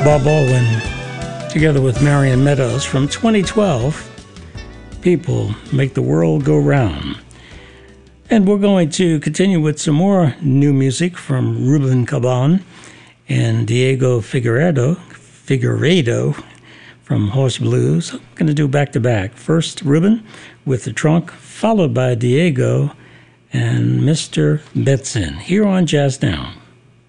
Bob Baldwin, together with Marion Meadows from 2012, People Make the World Go Round. And we're going to continue with some more new music from Ruben Caban and Diego Figueiredo from Horse Blues. I'm going to do back-to-back. First, Ruben with The Trunk, followed by Diego and Mr. Betson here on Jazz Down.